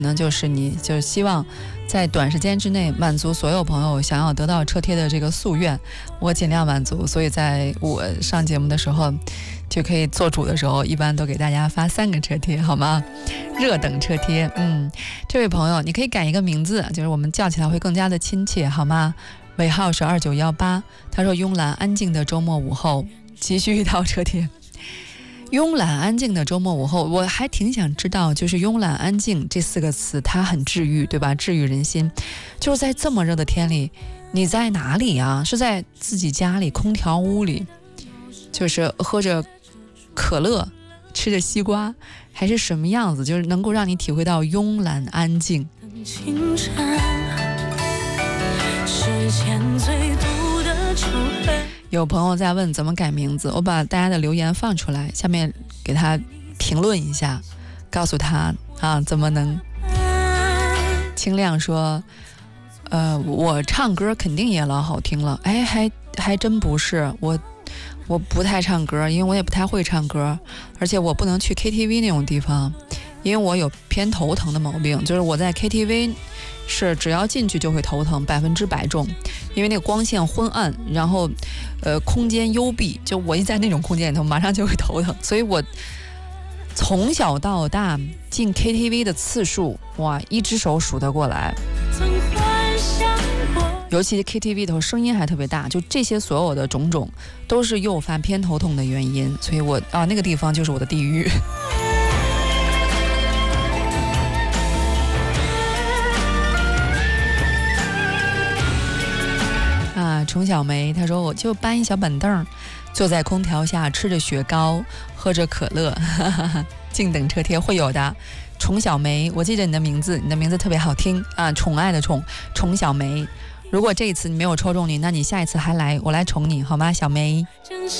呢，就是你就是希望在短时间之内满足所有朋友想要得到车贴的这个夙愿，我尽量满足。所以在我上节目的时候就可以做主的时候，一般都给大家发3个车贴，好吗？热等车贴。这位朋友你可以改一个名字，就是我们叫起来会更加的亲切，好吗？尾号是2918，他说慵懒安静的周末午后，急需一套车贴。慵懒安静的周末午后，我还挺想知道，就是慵懒安静这4个词，它很治愈，对吧？治愈人心。就是在这么热的天里，你在哪里啊？是在自己家里空调屋里，就是喝着可乐，吃着西瓜，还是什么样子？就是能够让你体会到慵懒安静。有朋友在问怎么改名字，我把大家的留言放出来，下面给他评论一下，告诉他啊怎么能。清亮说我唱歌肯定也老好听了。还真不是，我不太唱歌，因为我也不太会唱歌，而且我不能去 KTV 那种地方，因为我有偏头疼的毛病，就是我在 KTV 是只要进去就会头疼，100%中，因为那个光线昏暗，然后空间幽闭，就我一在那种空间里头马上就会头疼，所以我从小到大进 KTV 的次数，哇，一只手数得过来。尤其 KTV 头声音还特别大，就这些所有的种种都是诱发偏头痛的原因，所以我那个地方就是我的地狱。虫小梅她说我就搬一小板凳，坐在空调下吃着雪糕，喝着可乐，静等车贴会有的。虫小梅，我记着你的名字，你的名字特别好听啊，宠爱的宠，虫小梅。如果这一次你没有抽中你，那你下一次还来，我来宠你好吗，小梅？